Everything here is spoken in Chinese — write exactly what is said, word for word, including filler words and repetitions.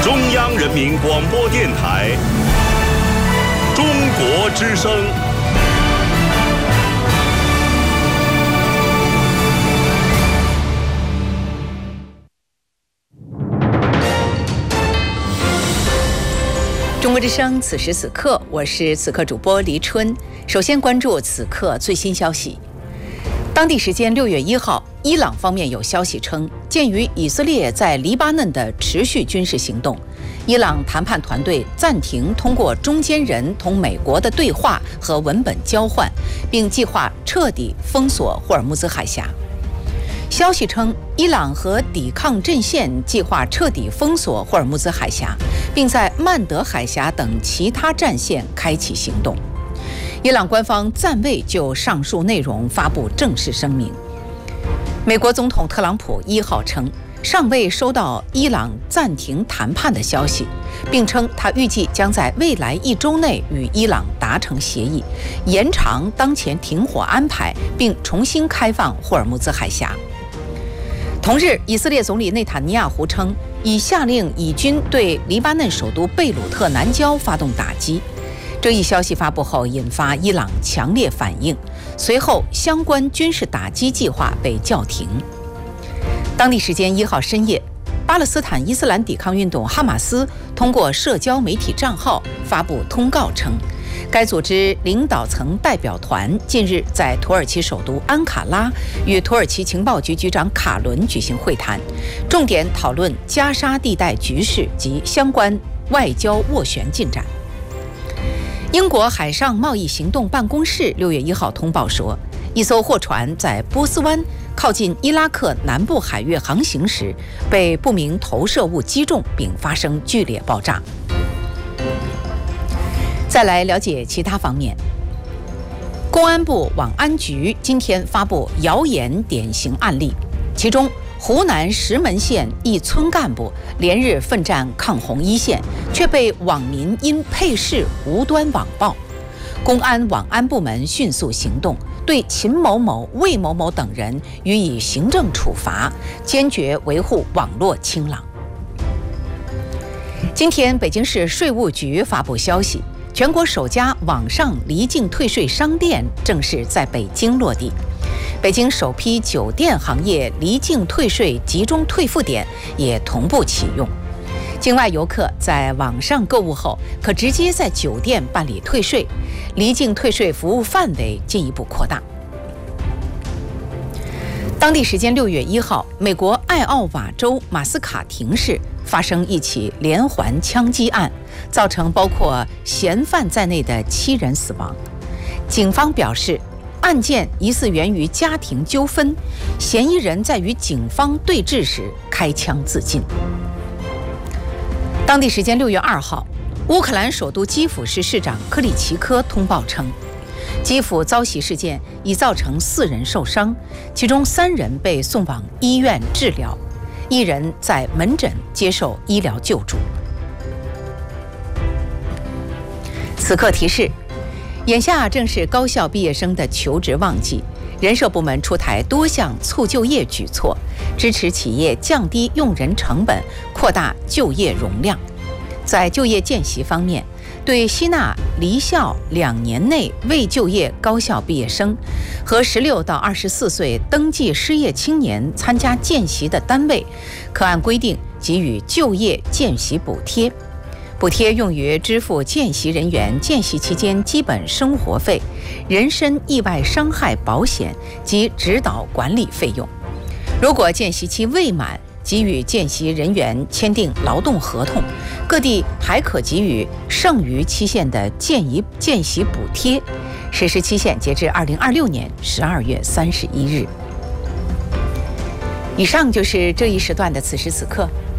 中央人民广播电台中国之声。 中国之声，此时此刻，我是此刻主播黎春。首先关注此刻最新消息。当地时间六月一号，伊朗方面有消息称，鉴于以色列在黎巴嫩的持续军事行动，伊朗谈判团队暂停通过中间人同美国的对话和文本交换，并计划彻底封锁霍尔木兹海峡。消息称，伊朗和抵抗阵线计划彻底封锁霍尔木兹海峡，并在曼德海峡等其他战线开启行动。伊朗官方暂未就上述内容发布正式声明。美国总统特朗普一号称，尚未收到伊朗暂停谈判的消息，并称他预计将在未来一周内与伊朗达成协议，延长当前停火安排，并重新开放霍尔木兹海峡。同日，以色列总理内塔尼亚胡称，已下令以军对黎巴嫩首都贝鲁特南郊发动打击。这一消息发布后，引发伊朗强烈反应，随后相关军事打击计划被叫停。当地时间一号深夜，巴勒斯坦伊斯兰抵抗运动哈马斯通过社交媒体账号发布通告称，该组织领导层代表团近日在土耳其首都安卡拉与土耳其情报局局长卡伦举行会谈，重点讨论加沙地带局势及相关外交斡旋进展。英国海上贸易行动办公室六月一号通报说，一艘货船在波斯湾靠近伊拉克南部海域航行时，被不明投射物击中并发生剧烈爆炸。再来了解其他方面。公安部网安局今天发布谣言典型案例，其中湖南石门县一村干部连日奋战抗洪一线，却被网民因配饰无端网暴。公安网安部门迅速行动，对秦某某、魏某某等人予以行政处罚，坚决维护网络清朗。今天，北京市税务局发布消息，全国首家网上离境退税商店正式在北京落地。北京首批酒店行业离境退税集中退付点也同步启用。境外游客在网上购物后，可直接在酒店办理退税，离境退税服务范围进一步扩大。当地时间六月一号，美国艾奥瓦州马斯卡廷市发生一起连环枪击案，造成包括嫌犯在内的七人死亡。警方表示，案件疑似源于家庭纠纷，嫌疑人在与警方对峙时开枪自尽。当地时间六月二号，乌克兰首都基辅市市长克里奇科通报称，基辅遭袭事件已造成四人受伤，其中三人被送往医院治疗，一人在门诊接受医疗救助。此刻提示，眼下正是高校毕业生的求职旺季，人社部门出台多项促就业举措，支持企业降低用人成本，扩大就业容量。在就业见习方面，对吸纳离校两年内未就业高校毕业生和十六到二十四岁登记失业青年参加见习的单位，可按规定给予就业见习补贴。补贴用于支付见习人员见习期间基本生活费、人身意外伤害保险及指导管理费用。如果见习期未满，给予见习人员签订劳动合同，各地还可给予剩余期限的见习见习补贴，实施期限截至二零二六年十二月三十一日。以上就是这一时段的此时此刻。